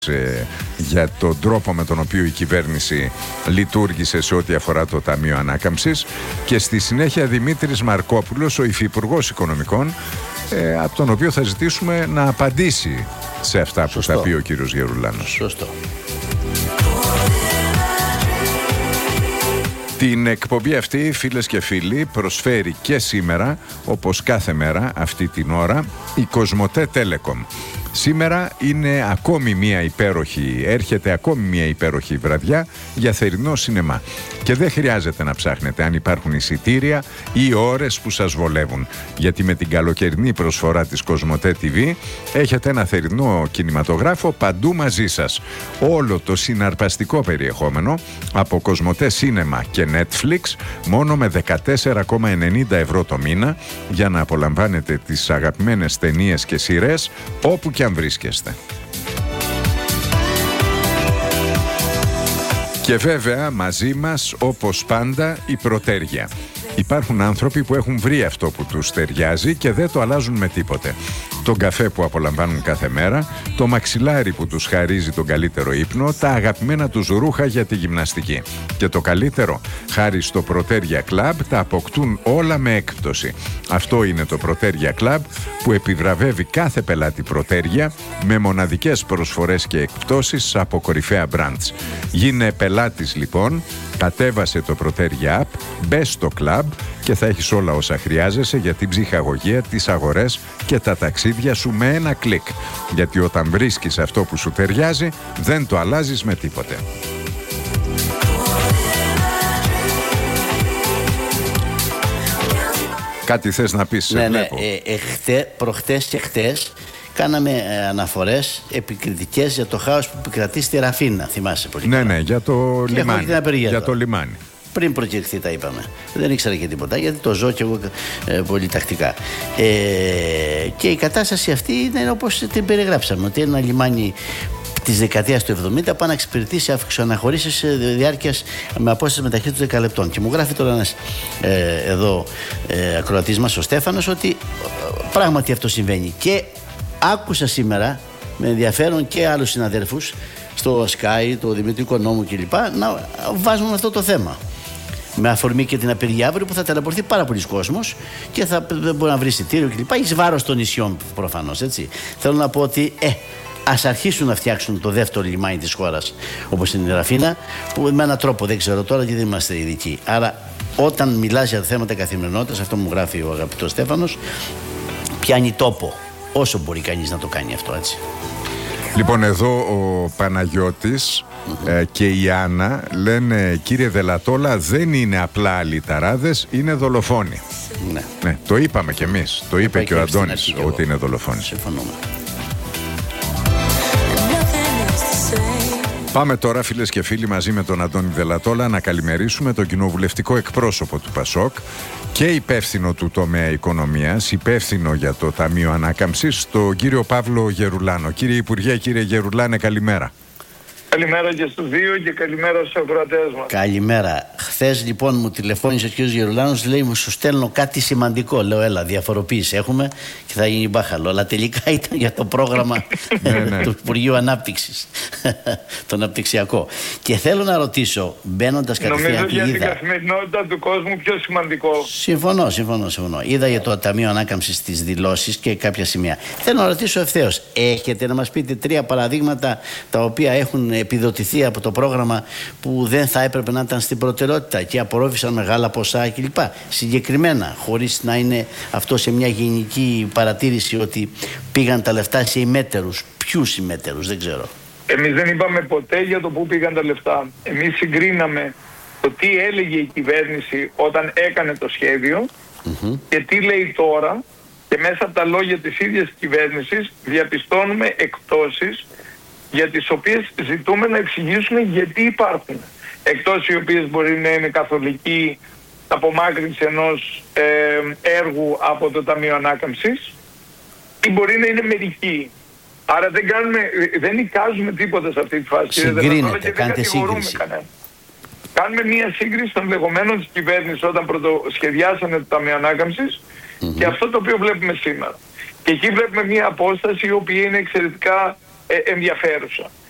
για τον τρόπο με τον οποίο η κυβέρνηση λειτουργήσε σε ό,τι αφορά το Ταμείο Ανάκαμψης, και στη συνέχεια Δημήτρης Μαρκόπουλος, ο υφυπουργός Οικονομικών, από τον οποίο θα ζητήσουμε να απαντήσει σε αυτά που θα πει ο κύριος Γερουλάνος. Σωστό. Την εκπομπή αυτή, φίλες και φίλοι, προσφέρει και σήμερα, όπως κάθε μέρα αυτή την ώρα, η Κοσμοτέ Telecom. Σήμερα είναι ακόμη μία υπέροχη, έρχεται ακόμη μία υπέροχη βραδιά για θερινό σινεμά. Και δεν χρειάζεται να ψάχνετε αν υπάρχουν εισιτήρια ή ώρες που σας βολεύουν. Γιατί με την καλοκαιρινή προσφορά της Κοσμοτέ TV έχετε ένα θερινό κινηματογράφο παντού μαζί σας. Όλο το συναρπαστικό περιεχόμενο από Κοσμοτέ Cinema και Netflix μόνο με 14,90 ευρώ το μήνα, για να απολαμβάνετε τις αγαπημένες ταινίες και σειρές όπου και αν βρίσκεστε. Και βέβαια μαζί μας, όπως πάντα, η Πρωτέρια. Υπάρχουν άνθρωποι που έχουν βρει αυτό που τους ταιριάζει και δεν το αλλάζουν με τίποτε. Τον καφέ που απολαμβάνουν κάθε μέρα, το μαξιλάρι που τους χαρίζει τον καλύτερο ύπνο, τα αγαπημένα τους ρούχα για τη γυμναστική. Και το καλύτερο, χάρη στο Πρωτέρια Club, τα αποκτούν όλα με έκπτωση. Αυτό είναι το Πρωτέρια Club που επιβραβεύει κάθε πελάτη Πρωτέρια με μοναδικές προσφορές και εκπτώσεις από κορυφαία brands. Γίνε πελάτης λοιπόν, κατέβασε το Πρωτέρια App, μπες στο Club και θα έχεις όλα όσα χρειάζεσαι για την ψυχαγωγία, τις αγορές και τα ταξίδια σου με ένα κλικ. Γιατί όταν βρίσκεις αυτό που σου ταιριάζει, δεν το αλλάζεις με τίποτε. Κάτι θες να πεις? Ναι. Προχτές και χτες κάναμε αναφορές επικριτικές για το χάος που επικρατεί στη Ραφίνα. Θυμάσαι πολύ? Ναι, για το λιμάνι. Για το λιμάνι. Πριν προκυρθεί τα είπαμε. Δεν ήξερα και τίποτα, γιατί το ζω και εγώ πολύ τακτικά. Και η κατάσταση αυτή είναι όπως την περιγράψαμε, ότι ένα λιμάνι της δεκαετίας του 70 πάει να εξυπηρετήσει αυξοαναχωρήσεις διάρκειας με απόσταση μεταξύ των 10 λεπτών. Και μου γράφει τώρα ένας ακροατής μας, ο Στέφανος, ότι πράγματι αυτό συμβαίνει. Και άκουσα σήμερα με ενδιαφέρον και άλλους συναδέλφους στο Sky, το Δημήτρη Οικονόμου κλπ. Να βάζουν αυτό το θέμα. Με αφορμή και την απεργία αύριο που θα ταλαιπωρηθεί πάρα πολλοί κόσμος και δεν μπορεί να βρει εισιτήριο κλπ. Εις βάρος των νησιών προφανώς, έτσι. Θέλω να πω ότι ας αρχίσουν να φτιάξουν το δεύτερο λιμάνι της χώρας, όπως είναι η Ραφίνα, που με έναν τρόπο δεν ξέρω τώρα γιατί δεν είμαστε ειδικοί. Άρα, όταν μιλάς για θέματα καθημερινότητας, αυτό μου γράφει ο αγαπητός Στέφανος, πιάνει τόπο. Όσο μπορεί κανείς να το κάνει αυτό, έτσι. Λοιπόν, εδώ ο Παναγιώτης και η Άννα λένε, κύριε Δελατόλα, δεν είναι απλά αλυταράδες, είναι δολοφόνοι. Ναι, το είπαμε κι εμείς. Το είπε και ο Αντώνης ότι είναι δολοφόνοι. Συμφωνούμε. Πάμε τώρα, φίλες και φίλοι, μαζί με τον Αντώνη Δελατόλα να καλημερίσουμε τον κοινοβουλευτικό εκπρόσωπο του ΠΑΣΟΚ και υπεύθυνο του τομέα οικονομίας, υπεύθυνο για το Ταμείο Ανάκαμψης, τον κύριο Παύλο Γερουλάνο. Κύριε Υπουργέ, κύριε Γερουλάνε, καλημέρα. Καλημέρα και στους δύο και καλημέρα στους ακροατές μας. Καλημέρα. Χθες λοιπόν μου τηλεφώνησε ο κ. Γερουλάνος, λέει μου σου στέλνω κάτι σημαντικό. Λέω έλα, διαφοροποίηση έχουμε και θα γίνει μπάχαλο. Αλλά τελικά ήταν για το πρόγραμμα του Υπουργείου Ανάπτυξης, το αναπτυξιακό. Και θέλω να ρωτήσω, μπαίνοντας κατευθείαν. Νομίζω για την καθημερινότητα του κόσμου πιο σημαντικό. Συμφωνώ. Είδα για το Ταμείο Ανάκαμψης τις δηλώσεις και κάποια σημεία. Θέλω να ρωτήσω ευθέως, έχετε να μας πείτε 3 παραδείγματα τα οποία έχουν επιδοτηθεί από το πρόγραμμα που δεν θα έπρεπε να ήταν στην προτεραιότητα και απορρόφησαν μεγάλα ποσά κλπ. Συγκεκριμένα, χωρίς να είναι αυτό σε μια γενική παρατήρηση ότι πήγαν τα λεφτά σε ημέτερους. Ποιους ημέτερους, δεν ξέρω. Εμείς δεν είπαμε ποτέ για το πού πήγαν τα λεφτά. Εμείς συγκρίναμε το τι έλεγε η κυβέρνηση όταν έκανε το σχέδιο και τι λέει τώρα, και μέσα από τα λόγια της ίδιας κυβέρνησης διαπιστώνουμε εκπτώσεις για τις οποίες ζητούμε να εξηγήσουμε γιατί υπάρχουν. Εκτός οι οποίες μπορεί να είναι καθολική απομάκρυνση ενός έργου από το Ταμείο Ανάκαμψης ή μπορεί να είναι μερική. Άρα δεν εικάζουμε τίποτα σε αυτή τη φάση. Συγκρίνεται, κάντε σύγκριση. Κάνουμε μία σύγκριση των λεγόμενων της κυβέρνησης όταν πρωτοσχεδιάσανε το Ταμείο Ανάκαμψης και αυτό το οποίο βλέπουμε σήμερα. Και εκεί βλέπουμε μία απόσταση η οποία είναι εξαιρετικά ενδιαφέρουσα.